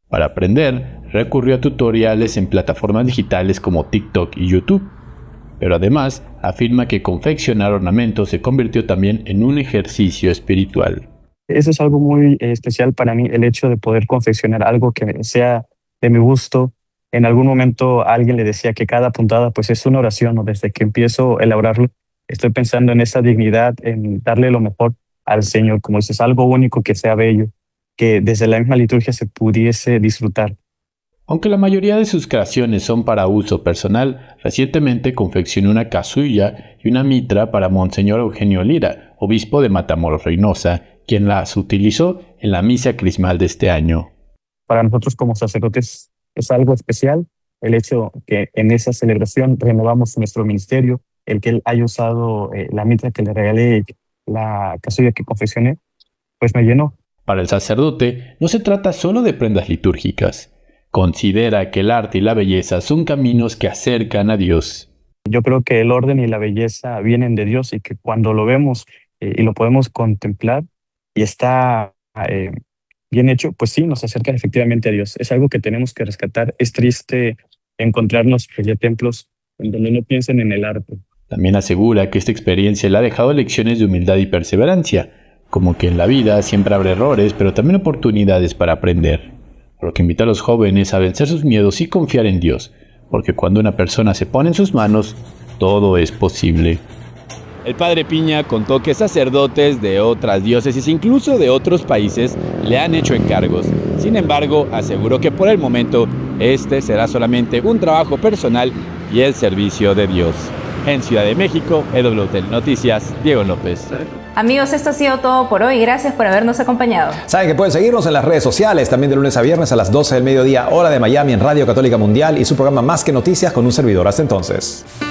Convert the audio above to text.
Para aprender, recurrió a tutoriales en plataformas digitales como TikTok y YouTube. Pero además, afirma que confeccionar ornamentos se convirtió también en un ejercicio espiritual. Eso es algo muy especial para mí, el hecho de poder confeccionar algo que sea de mi gusto. En algún momento alguien le decía que cada puntada pues es una oración, ¿no? Desde que empiezo a elaborarlo, estoy pensando en esa dignidad, en darle lo mejor al Señor, como dices, algo único que sea bello, que desde la misma liturgia se pudiese disfrutar. Aunque la mayoría de sus creaciones son para uso personal, recientemente confeccionó una casulla y una mitra para Monseñor Eugenio Lira, obispo de Matamoros Reynosa, quien las utilizó en la misa crismal de este año. Para nosotros como sacerdotes es algo especial el hecho que en esa celebración renovamos nuestro ministerio, el que él haya usado la mitra que le regalé, la casulla que confeccioné, pues me llenó. Para el sacerdote, no se trata solo de prendas litúrgicas. Considera que el arte y la belleza son caminos que acercan a Dios. Yo creo que el orden y la belleza vienen de Dios y que cuando lo vemos y lo podemos contemplar y está bien hecho, pues sí, nos acerca efectivamente a Dios. Es algo que tenemos que rescatar. Es triste encontrarnos ya templos en donde no piensen en el arte. También asegura que esta experiencia le ha dejado lecciones de humildad y perseverancia, como que en la vida siempre habrá errores, pero también oportunidades para aprender. Por lo que invita a los jóvenes a vencer sus miedos y confiar en Dios, porque cuando una persona se pone en sus manos, todo es posible. El padre Piña contó que sacerdotes de otras diócesis, incluso de otros países, le han hecho encargos. Sin embargo, aseguró que por el momento este será solamente un trabajo personal y el servicio de Dios. En Ciudad de México, EWTN Noticias, Diego López. Amigos, esto ha sido todo por hoy. Gracias por habernos acompañado. Saben que pueden seguirnos en las redes sociales, también de lunes a viernes a las 12 del mediodía, hora de Miami, en Radio Católica Mundial, y su programa Más que Noticias con un servidor. Hasta entonces.